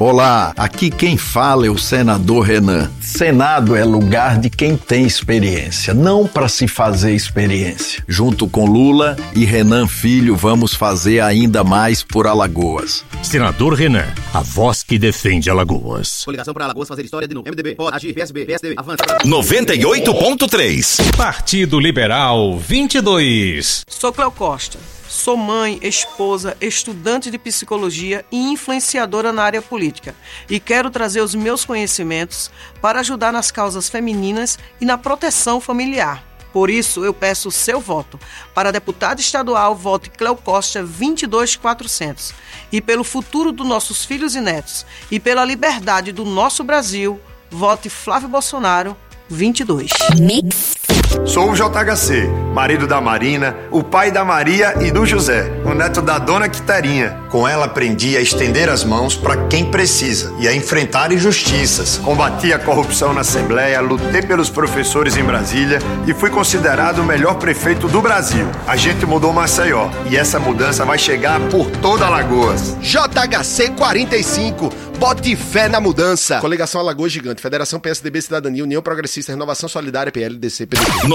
Olá, aqui quem fala é o senador Renan. Senado é lugar de quem tem experiência, não para se fazer experiência. Junto com Lula e Renan Filho, vamos fazer ainda mais por Alagoas. Senador Renan, a voz que defende Alagoas. Coligação para Alagoas fazer história de novo. MDB, pode agir, PSB, PSDB, avança. 98.3 Partido Liberal 22. Sou Cleo Costa. Sou mãe, esposa, estudante de psicologia e influenciadora na área política. E quero trazer os meus conhecimentos para ajudar nas causas femininas e na proteção familiar. Por isso, eu peço o seu voto. Para deputado estadual, vote Cleo Costa 22400. E pelo futuro dos nossos filhos e netos e pela liberdade do nosso Brasil, vote Flávio Bolsonaro 22. Sou o JHC, marido da Marina, o pai da Maria e do José, o neto da dona Quiterinha. Com ela aprendi a estender as mãos para quem precisa e a enfrentar injustiças. Combati a corrupção na Assembleia, lutei pelos professores em Brasília e fui considerado o melhor prefeito do Brasil. A gente mudou Maceió e essa mudança vai chegar por toda Alagoas. JHC 45, bote fé na mudança. Coligação Alagoas Gigante, Federação PSDB Cidadania, União Progressista, Renovação Solidária, PLDC, PDT.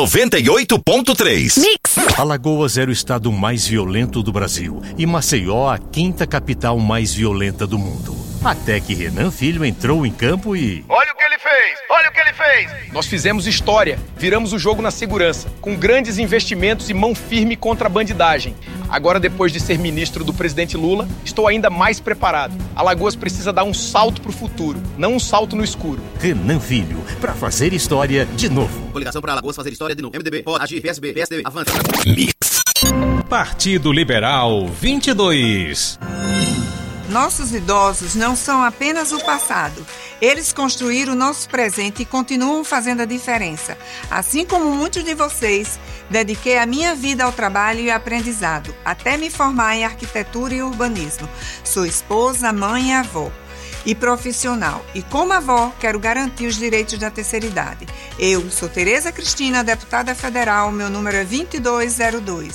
98.3 Mix. Alagoas era o estado mais violento do Brasil e Maceió a quinta capital mais violenta do mundo. Até que Renan Filho entrou em campo e... Olha o que ele fez! Olha o que ele fez! Nós fizemos história, viramos o jogo na segurança, com grandes investimentos e mão firme contra a bandidagem. Agora, depois de ser ministro do presidente Lula, estou ainda mais preparado. Alagoas precisa dar um salto pro futuro, não um salto no escuro. Renan Filho, pra fazer história de novo. Coligação para Alagoas fazer história de novo. MDB, pode agir, PSB, PSDB, avança. Mix. Partido Liberal 22. Nossos idosos não são apenas o passado. Eles construíram o nosso presente e continuam fazendo a diferença. Assim como muitos de vocês, dediquei a minha vida ao trabalho e aprendizado, até me formar em arquitetura e urbanismo. Sou esposa, mãe e avó. E profissional. E como avó, quero garantir os direitos da terceira idade. Eu sou Tereza Cristina, deputada federal, meu número é 2202.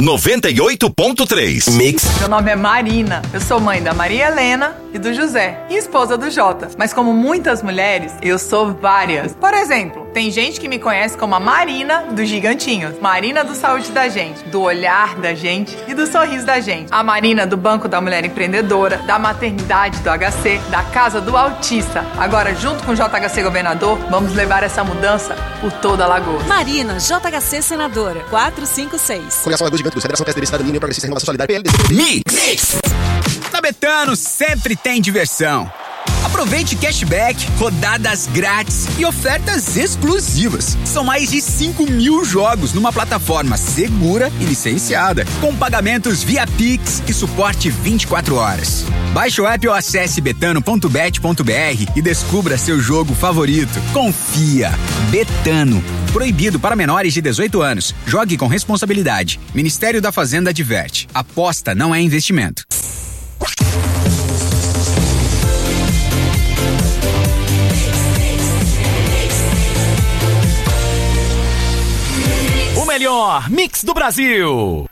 98.3 Mix. Meu nome é Marina, eu sou mãe da Maria Helena e do José, e esposa do Jota. Mas como muitas mulheres, eu sou várias. Por exemplo, tem gente que me conhece como a Marina dos Gigantinhos, Marina do Saúde da Gente, do olhar da gente e do sorriso da gente. A Marina do Banco da Mulher Empreendedora, da Maternidade do HC, da Casa do Autista. Agora, junto com o JHC Governador, vamos levar essa mudança por toda a Alagoas. Marina, JHC Senadora, 456. Coligação Alagoas Gigante, Federação PSDB Cidadania, União Progressista, Renovação Solidária, PLDC. Mix. Na Betano sempre tem diversão. Aproveite cashback, rodadas grátis e ofertas exclusivas. São mais de 5 mil jogos numa plataforma segura e licenciada, com pagamentos via Pix e suporte 24 horas. Baixe o app ou acesse betano.bet.br e descubra seu jogo favorito. Confia. Betano. Proibido para menores de 18 anos. Jogue com responsabilidade. Ministério da Fazenda adverte. Aposta não é investimento. O melhor mix do Brasil.